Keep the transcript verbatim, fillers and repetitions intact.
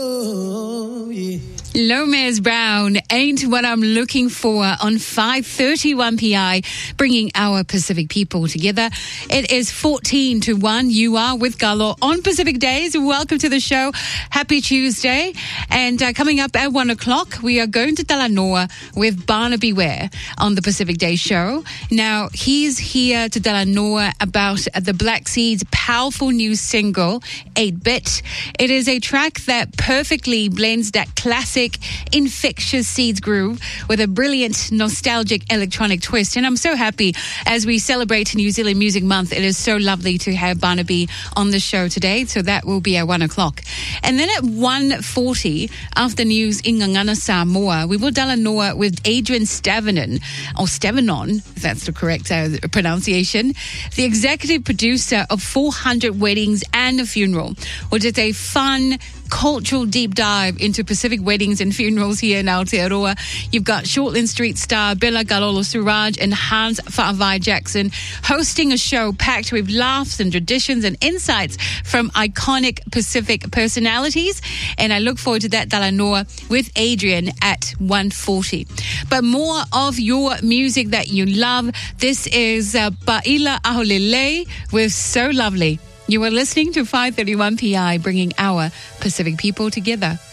Oh, yeah. Lomez Brown, Ain't What I'm Looking For on five thirty-one P I, bringing our Pacific people together. It is fourteen to one. You are with Galo on Pacific Days. Welcome to the show. Happy Tuesday. And uh, coming up at one o'clock, we are going to Talanoa with Barnaby Ware on the Pacific Days show. Now, he's here to Talanoa about the Black Seeds' powerful new single, eight bit. It is a track that perfectly blends that classic infectious Seeds groove with a brilliant nostalgic electronic twist, and I'm so happy as we celebrate New Zealand Music Month. It is so lovely to have Barnaby on the show today, so that will be at one o'clock. And then at one forty, after news in Ngangana, Samoa, we will Talanoa with Adrian Stavanon, or Stavanon, if that's the correct uh, pronunciation, the executive producer of four hundred Weddings and a Funeral, which is a fun cultural deep dive into Pacific weddings and funerals here in Aotearoa. You've got Shortland Street star Bella Galolo Suraj and Hans Fa'avai Jackson hosting a show packed with laughs and traditions and insights from iconic Pacific personalities. And I look forward to that Talanoa with Adrian at one forty. But more of your music that you love. This is uh, Ba'ila Aholele with So Lovely. You are listening to five thirty-one P I, bringing our Pacific people together.